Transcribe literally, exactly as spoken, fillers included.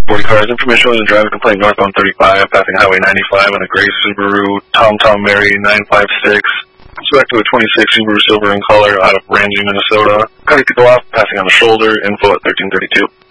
forty cars. Information on the driver complaint northbound thirty-five, passing Highway ninety-five on a gray Subaru Tom Tom Mary nine five six. Suspect to a twenty-six Subaru Silver in color out of Randy, Minnesota. Ready to go off, passing on the shoulder. Info at thirteen thirty-two.